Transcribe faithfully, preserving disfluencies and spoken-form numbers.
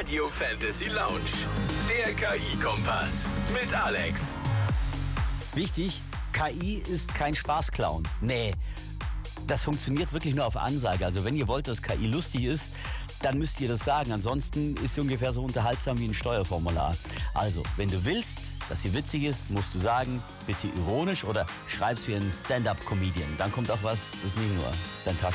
Radio Fantasy Lounge. Der K I-Kompass mit Alex. Wichtig, K I ist kein Spaßclown. Nee, das funktioniert wirklich nur auf Ansage. Also wenn ihr wollt, dass K I lustig ist, dann müsst ihr das sagen. Ansonsten ist sie ungefähr so unterhaltsam wie ein Steuerformular. Also, wenn du willst, dass sie witzig ist, musst du sagen, bitte ironisch oder schreib's wie ein Stand-Up-Comedian. Dann kommt auch was, das ist nicht nur dein Tag.